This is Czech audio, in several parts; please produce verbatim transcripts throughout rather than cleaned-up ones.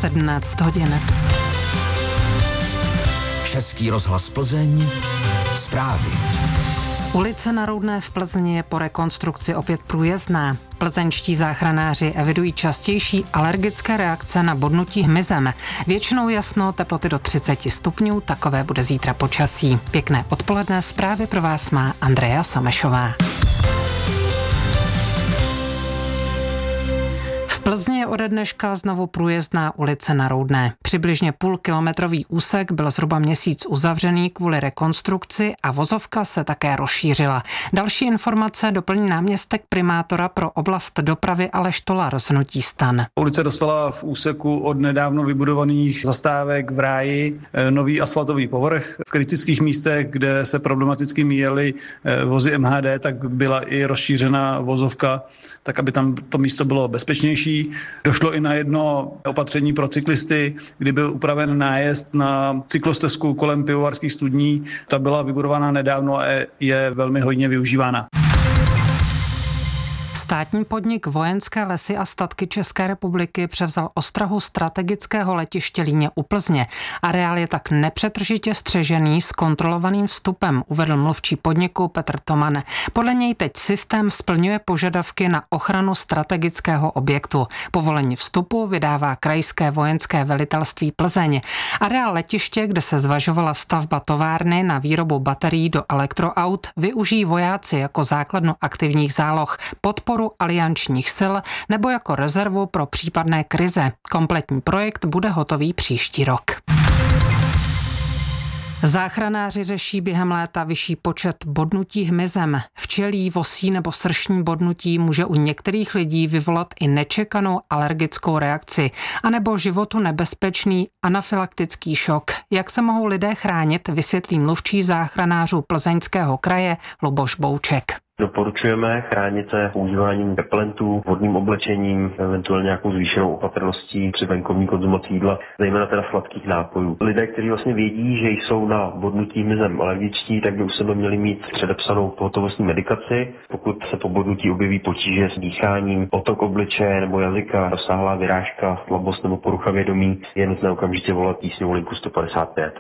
sedmnáct hodin. Český rozhlas Plzeň, zprávy. Ulice na Roudné v Plzni je po rekonstrukci opět průjezdná. Plzeňští záchranáři evidují častější alergické reakce na bodnutí hmyzem. Většinou jasno, teploty do třicet stupňů, takové bude zítra počasí. Pěkné odpoledne, zprávy pro vás má Andrea Samešová. V Plzni je ode dneška znovu průjezdná ulice na Roudné. Přibližně půlkilometrový úsek byl zhruba měsíc uzavřený kvůli rekonstrukci a vozovka se také rozšířila. Další informace doplní náměstek primátora pro oblast dopravy Aleš Tolar z hnutí STAN. Ulice dostala v úseku od nedávno vybudovaných zastávek v ráji nový asfaltový povrch. V kritických místech, kde se problematicky míjely vozy M H D, tak byla i rozšířena vozovka, tak aby tam to místo bylo bezpečnější. Došlo i na jedno opatření pro cyklisty, kdy byl upraven nájezd na cyklostezku kolem pivovarských studní. Ta byla vybudována nedávno a je velmi hojně využívána. Státní podnik Vojenské lesy a statky České republiky převzal ostrahu strategického letiště Líně u Plzně. Areál je tak nepřetržitě střežený s kontrolovaným vstupem, uvedl mluvčí podniku Petr Toman. Podle něj teď systém splňuje požadavky na ochranu strategického objektu. Povolení vstupu vydává Krajské vojenské velitelství Plzeň. Areál letiště, kde se zvažovala stavba továrny na výrobu baterií do elektroaut, využijí vojáci jako základnu aktivních záloh, podporu aliančních sil nebo jako rezervu pro případné krize. Kompletní projekt bude hotový příští rok. Záchranáři řeší během léta vyšší počet bodnutí hmyzem. Včelí, vosí nebo sršní bodnutí může u některých lidí vyvolat i nečekanou alergickou reakci anebo životu nebezpečný anafylaktický šok. Jak se mohou lidé chránit, vysvětlí mluvčí záchranářů Plzeňského kraje Luboš Bouček. Doporučujeme chránit se používáním repelentů, vodním oblečením, eventuálně nějakou zvýšenou opatrností při venkovní konzumaci jídla, zejména teda sladkých nápojů. Lidé, kteří vlastně vědí, že jsou na bodnutí hmyzem alergičtí, tak by u sebe měli mít předepsanou pohotovostní medikaci. Pokud se po bodnutí objeví potíže s dýcháním, otok obličeje nebo jazyka, rozsáhlá vyrážka, slabost nebo porucha vědomí, je nutné okamžitě volat tísňovou linku sto padesát pět.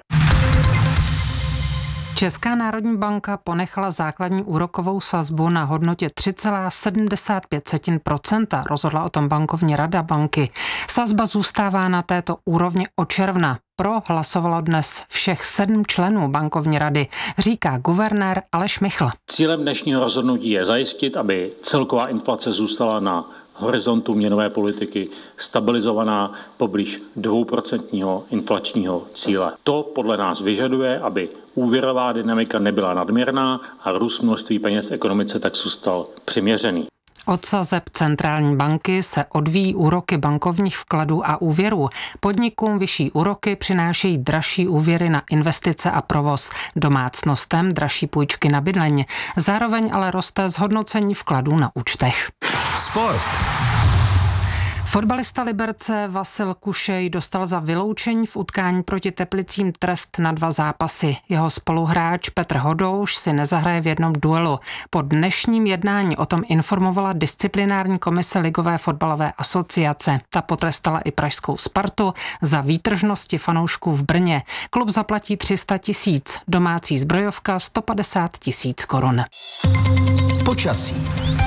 Česká národní banka ponechala základní úrokovou sazbu na hodnotě tři celá sedmdesát pět procenta, rozhodla o tom bankovní rada banky. Sazba zůstává na této úrovni od června. Pro hlasovalo dnes všech sedm členů bankovní rady, říká guvernér Aleš Michl. Cílem dnešního rozhodnutí je zajistit, aby celková inflace zůstala na horizontu měnové politiky stabilizovaná poblíž dvouprocentního inflačního cíle. To podle nás vyžaduje, aby úvěrová dynamika nebyla nadměrná a růst množství peněz v ekonomice tak zůstal přiměřený. Od sazeb centrální banky se odvíjí úroky bankovních vkladů a úvěrů. Podnikům vyšší úroky přinášejí dražší úvěry na investice a provoz, domácnostem dražší půjčky na bydlení. Zároveň ale roste zhodnocení vkladů na účtech. Sport. Fotbalista Liberce Vasil Kušej dostal za vyloučení v utkání proti Teplicím trest na dva zápasy. Jeho spoluhráč Petr Hodouš si nezahraje v jednom duelu. Po dnešním jednání o tom informovala disciplinární komise Ligové fotbalové asociace. Ta potrestala i pražskou Spartu za výtržnosti fanoušků v Brně. Klub zaplatí tři sta tisíc, domácí zbrojovka sto padesát tisíc korun. Počasí.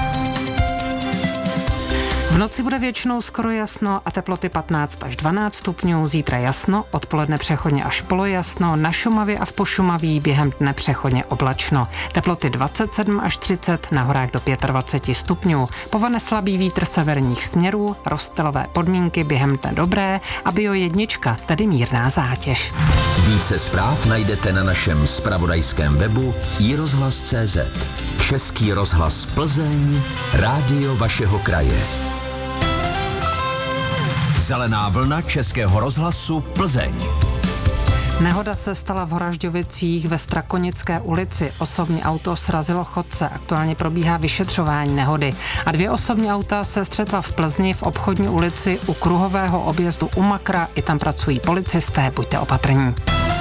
V noci bude většinou skoro jasno a teploty patnáct až dvanáct stupňů, zítra jasno, odpoledne přechodně až polojasno, na Šumavě a v Pošumaví během dne přechodně oblačno. Teploty dvacet sedm až třicet, na horách do dvacet pět stupňů. Povane slabý vítr severních směrů, rozptylové podmínky během dne dobré a bio jednička, tedy mírná zátěž. Více zpráv najdete na našem zpravodajském webu i rozhlas tečka cé zet. Český rozhlas Plzeň, rádio vašeho kraje. Zelená vlna Českého rozhlasu Plzeň. Nehoda se stala v Horažďovicích ve Strakonické ulici. Osobní auto srazilo chodce. Aktuálně probíhá vyšetřování nehody. A dvě osobní auta se střetla v Plzni v obchodní ulici u kruhového objezdu u Makra. I tam pracují policisté. Buďte opatrní.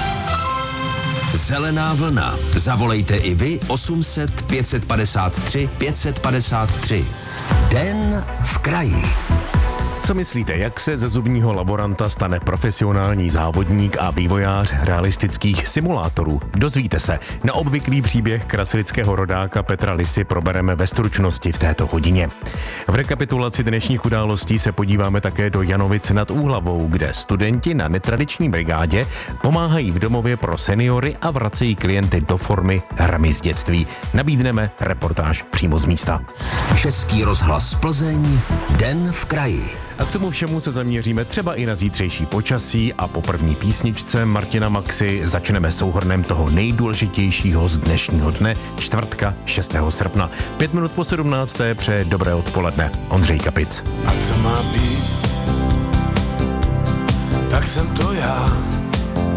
Zelená vlna. Zavolejte i vy osm set pět padesát tři pět padesát tři. Den v kraji. Co myslíte, jak se ze zubního laboranta stane profesionální závodník a vývojář realistických simulátorů? Dozvíte se. Na obvyklý příběh kraslického rodáka Petra Lisy probereme ve stručnosti v této hodině. V rekapitulaci dnešních událostí se podíváme také do Janovic nad Úhlavou, kde studenti na netradiční brigádě pomáhají v domově pro seniory a vracejí klienty do formy hrami z dětství. Nabídneme reportáž přímo z místa. Český rozhlas Plzeň, den v kraji. A k tomu všemu se zaměříme třeba i na zítřejší počasí a po první písničce Martina Maxy začneme souhrnem toho nejdůležitějšího z dnešního dne, čtvrtka šestého srpna. Pět minut po sedmnácté přeje dobré odpoledne. Ondřej Kapic. A co má být, tak jsem to já.